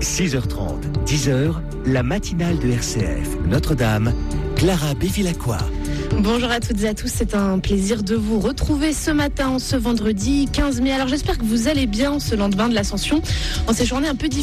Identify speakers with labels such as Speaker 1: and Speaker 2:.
Speaker 1: 6h30, 10h, la matinale de RCF Notre-Dame, Clara Bévilacqua.
Speaker 2: Bonjour à toutes et à tous, c'est un plaisir de vous retrouver ce matin, ce vendredi 15 mai. Alors j'espère que vous allez bien ce lendemain de l'Ascension, en ces journées un peu difficiles.